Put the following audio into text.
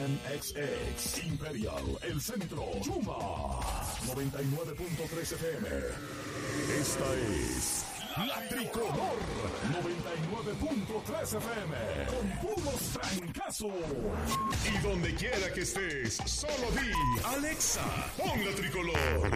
MXX, Imperial, El Centro, Chuma, 99.3 FM. Esta es La Tricolor, 99.3 FM, con puros trancazos. Y donde quiera que estés, solo di, Alexa, pon La Tricolor.